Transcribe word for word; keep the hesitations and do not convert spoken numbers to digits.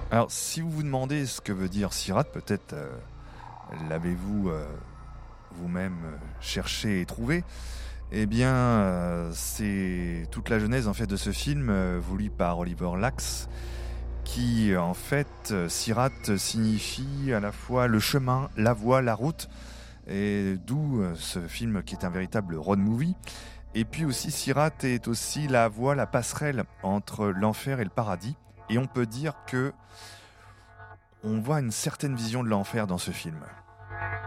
Alors, si vous vous demandez ce que veut dire Sirat, peut-être euh, l'avez-vous euh, vous-même euh, cherché et trouvé. Eh bien, euh, c'est toute la genèse en fait de ce film euh, voulu par Oliver Lax, qui en fait, euh, Sirat signifie à la fois le chemin, la voie, la route, et d'où euh, ce film qui est un véritable road movie. Et puis aussi, Sirat est aussi la voie, la passerelle entre l'enfer et le paradis. Et on peut dire que on voit une certaine vision de l'enfer dans ce film.